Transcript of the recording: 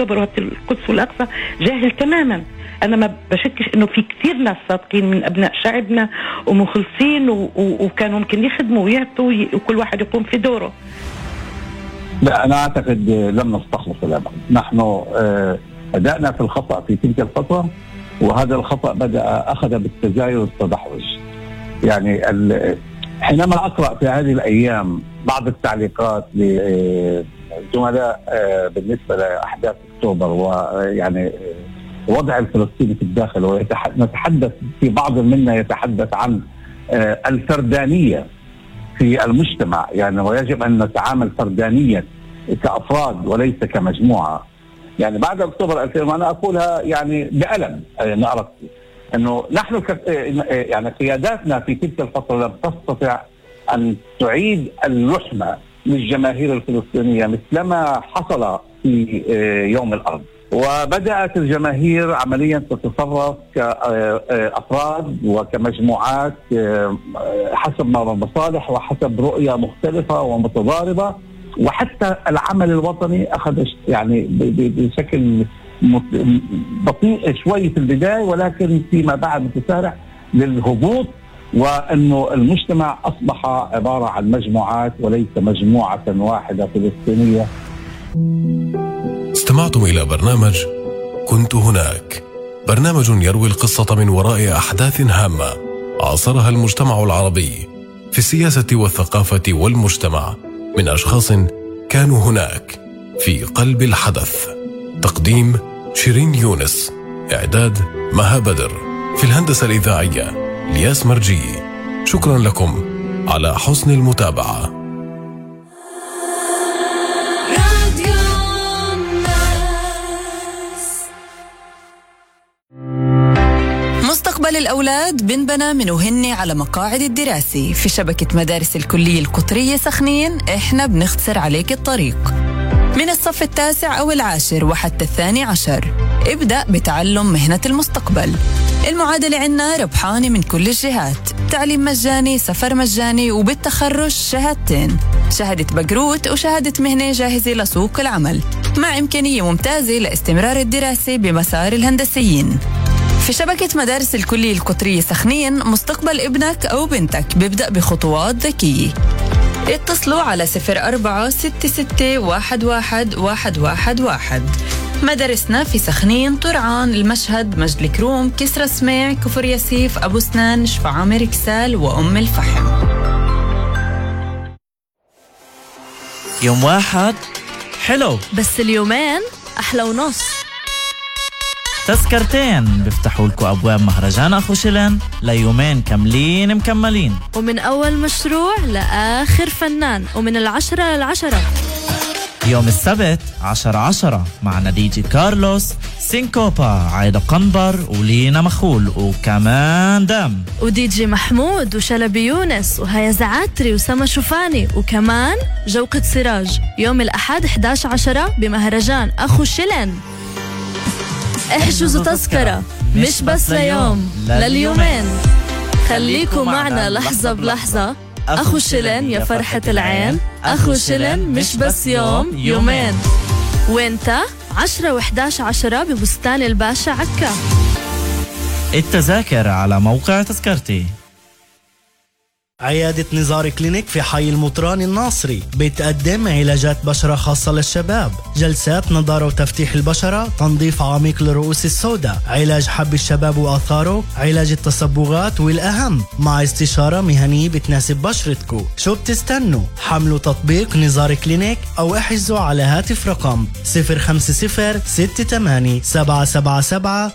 أكتوبر وهذا القدس والأقصى جاهل تماما. أنا ما بشكش إنه في كتير ناس صادقين من أبناء شعبنا ومخلصين وكانوا ممكن يخدموا ويعطوا وكل واحد يقوم في دوره. لا، أنا أعتقد لم نستخلص الأبد. نحن بدأنا في الخطأ في تلك الفترة، وهذا الخطأ أخذ بالتزايد والتدحرج. يعني حينما أقرأ في هذه الأيام بعض التعليقات للزملاء بالنسبة لأحداث أكتوبر ويعني وضع الفلسطيني في الداخل، ونتحدث في بعض منا يتحدث عن الفردانية في المجتمع، يعني ويجب أن نتعامل فردانيا كأفراد وليس كمجموعة. يعني بعد أكتوبر 2000 وأنا أقولها يعني بألم، نعرف أنه نحن يعني قياداتنا في تلك الفترة لم تستطع أن تعيد اللحمة للجماهير الفلسطينية مثلما حصل في يوم الأرض، وبدأت الجماهير عمليا تتصرف كأفراد وكمجموعات حسب مصالح وحسب رؤية مختلفة ومتضاربة، وحتى العمل الوطني أخذ يعني بشكل بطيء شوي في البداية، ولكن فيما بعد متسارع للهبوط، وأنه المجتمع أصبح عبارة عن مجموعات وليس مجموعة واحدة فلسطينية. استمعتم إلى برنامج كنت هناك، برنامج يروي القصة من وراء أحداث هامة عاصرها المجتمع العربي في السياسة والثقافة والمجتمع من أشخاص كانوا هناك في قلب الحدث. تقديم شيرين يونس، إعداد مها بدر، في الهندسة الإذاعية الياس مرجي. شكرا لكم على حسن المتابعة. مستقبل الأولاد بنبنى من وهن على مقاعد الدراسة. في شبكة مدارس الكلية القطرية سخنين إحنا بنختصر عليك الطريق من الصف 9 أو 10 وحتى 12. ابدأ بتعلم مهنة المستقبل. المعادلة عنا ربحانة من كل الجهات، تعليم مجاني، سفر مجاني، وبالتخرج شهادتين، شهادة بقروت وشهادة مهنة جاهزة لسوق العمل، مع إمكانية ممتازة لاستمرار الدراسة بمسار الهندسيين. في شبكة مدارس الكلية القطرية سخنين مستقبل ابنك أو بنتك بيبدأ بخطوات ذكية. اتصلوا على 0466111111. مدارسنا في سخنين، طرعان، المشهد، مجد الكروم، كسرى سميع، كفر ياسيف، أبو سنان، شفعامر، كسال، وأم الفحم. يوم واحد حلو، بس اليومين أحلى ونص. تذكرتين بيفتحوا لكم أبواب مهرجان أخو شلن ليومين كاملين مكملين، ومن أول مشروع لآخر فنان، ومن 10 ل10. يوم السبت 10/10 معنا دي جي كارلوس، سينكوبا، عايدة قنبر، ولينا مخول، وكمان دم، ودي جي محمود، وشلبي يونس، وهيا زعاتري، وسما شوفاني، وكمان جوقة سراج. يوم الأحد 11/10 بمهرجان أخو شلن. احجزوا تذكرة مش بس ليوم، لليومين. خليكوا معنا لحظة بلحظة. أخو شلن يا فرحة العين، أخو شلن مش بس يوم، يومين. وانت 10 و11/10 ببستان الباشا عكا. التذاكر على موقع تذكرتي. عيادة نزار كلينيك في حي المطران الناصري بتقدم علاجات بشرة خاصة للشباب، جلسات نضارة وتفتيح البشرة، تنظيف عميق للرؤوس السوداء، علاج حب الشباب وآثاره، علاج التصبغات، والأهم مع استشارة مهنية بتناسب بشرتكو. شو بتستنوا؟ حملوا تطبيق نزار كلينيك أو احجزوا على هاتف رقم 050 68 777